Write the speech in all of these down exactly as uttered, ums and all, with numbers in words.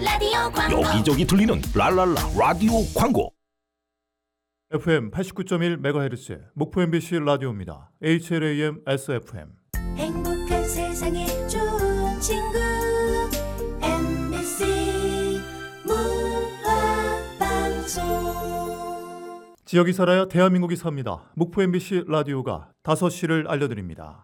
라디오 광고. 여기저기 들리는 랄랄라 라디오 광고. 에프엠 팔십구 점 일 메가헤르츠 목포 엠비씨 라디오입니다. 에이치엘에이엠 에스에프엠. 행복한 세상에 좋은 친구 엠비씨 문화방송. 지역이 살아야 대한민국이 삽니다. 목포 엠비씨 라디오가 다섯 시를 알려드립니다.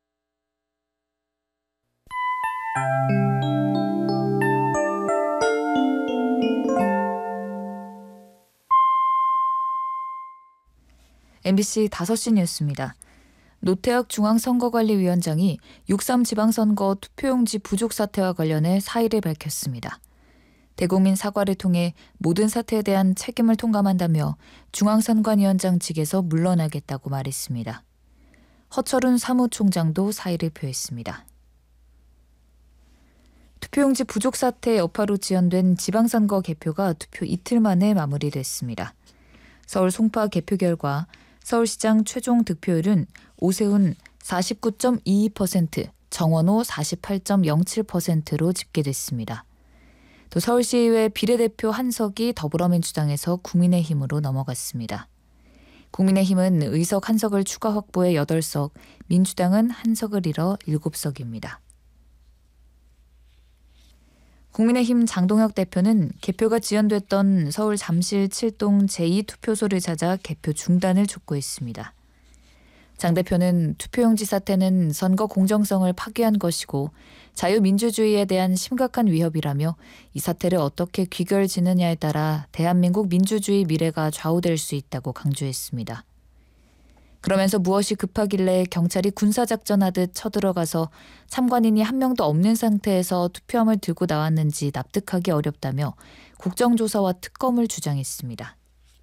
엠비씨 다섯 시 뉴스입니다. 노태학 중앙선거관리위원장이 육삼 지방선거 투표용지 부족 사태와 관련해 사의를 밝혔습니다. 대국민 사과를 통해 모든 사태에 대한 책임을 통감한다며 중앙선관위원장 직에서 물러나겠다고 말했습니다. 허철훈 사무총장도 사의를 표했습니다. 투표용지 부족 사태 여파로 지연된 지방선거 개표가 투표 이틀 만에 마무리됐습니다. 서울 송파 개표 결과 서울시장 최종 득표율은 오세훈 사십구 점 이이 퍼센트, 정원호 사십팔 점 영칠 퍼센트로 집계됐습니다. 또 서울시의회 비례대표 한석이 더불어민주당에서 국민의힘으로 넘어갔습니다. 국민의힘은 의석 한 석을 추가 확보해 여덟 석, 민주당은 한 석을 잃어 일곱 석입니다. 국민의힘 장동혁 대표는 개표가 지연됐던 서울 잠실 칠 동 제이 투표소를 찾아 개표 중단을 촉구했습니다. 장 대표는 투표용지 사태는 선거 공정성을 파괴한 것이고 자유민주주의에 대한 심각한 위협이라며 이 사태를 어떻게 귀결지느냐에 따라 대한민국 민주주의 미래가 좌우될 수 있다고 강조했습니다. 그러면서 무엇이 급하길래 경찰이 군사작전하듯 쳐들어가서 참관인이 한 명도 없는 상태에서 투표함을 들고 나왔는지 납득하기 어렵다며 국정조사와 특검을 주장했습니다.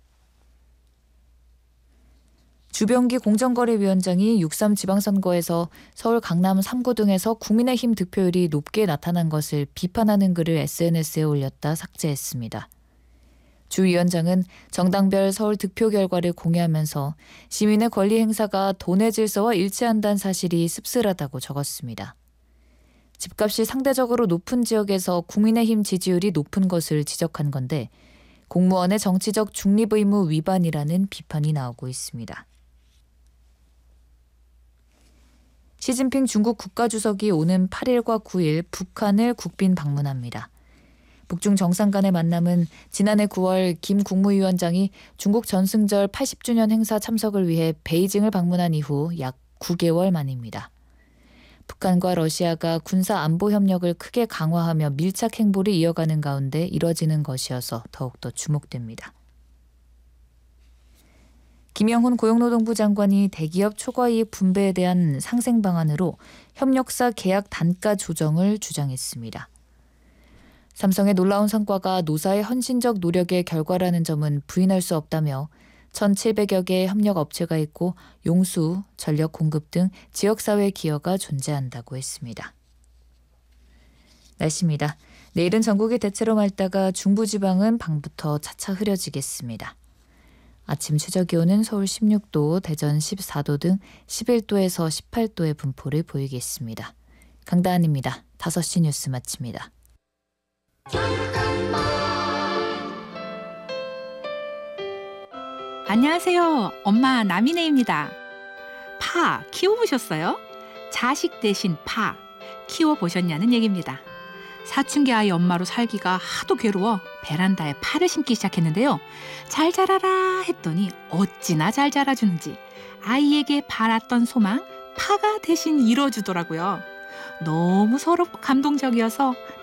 주병기 공정거래위원장이 육삼 지방선거에서 서울 강남 삼 구 등에서 국민의힘 득표율이 높게 나타난 것을 비판하는 글을 에스엔에스에 올렸다 삭제했습니다. 주 위원장은 정당별 서울 득표 결과를 공유하면서 시민의 권리 행사가 돈의 질서와 일치한다는 사실이 씁쓸하다고 적었습니다. 집값이 상대적으로 높은 지역에서 국민의힘 지지율이 높은 것을 지적한 건데 공무원의 정치적 중립 의무 위반이라는 비판이 나오고 있습니다. 시진핑 중국 국가주석이 오는 팔 일과 구 일 북한을 국빈 방문합니다. 북중 정상 간의 만남은 지난해 구월 김 국무위원장이 중국 전승절 팔십 주년 행사 참석을 위해 베이징을 방문한 이후 약 구 개월 만입니다. 북한과 러시아가 군사 안보 협력을 크게 강화하며 밀착 행보를 이어가는 가운데 이뤄지는 것이어서 더욱더 주목됩니다. 김영훈 고용노동부 장관이 대기업 초과이익 분배에 대한 상생 방안으로 협력사 계약 단가 조정을 주장했습니다. 삼성의 놀라운 성과가 노사의 헌신적 노력의 결과라는 점은 부인할 수 없다며 천칠백여 개의 협력 업체가 있고 용수, 전력 공급 등 지역사회 기여가 존재한다고 했습니다. 날씨입니다. 내일은 전국이 대체로 맑다가 중부지방은 밤부터 차차 흐려지겠습니다. 아침 최저기온은 서울 십육 도, 대전 십사 도 등 십일 도에서 십팔 도의 분포를 보이겠습니다. 강다한입니다. 다섯 시 뉴스 마칩니다. 안녕하세요. 엄마 남이네입니다. 파 키워보셨어요? 자식 대신 파 키워보셨냐는 얘기입니다. 사춘기 아이 엄마로 살기가 하도 괴로워 베란다에 파를 심기 시작했는데요. 잘 자라라 했더니 어찌나 잘 자라주는지 아이에게 바랐던 소망 파가 대신 이뤄주더라고요. 너무 서럽고 감동적이어서